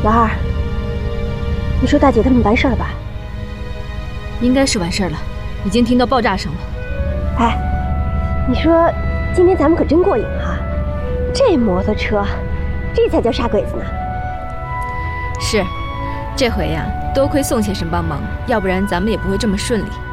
老二，你说大姐他们完事儿了吧？ 应该是完事儿了，已经听到爆炸声了。 哎，你说今天咱们可真过瘾哈！这摩托车，这才叫杀鬼子呢。 是，这回呀，多亏宋先生帮忙，要不然咱们也不会这么顺利。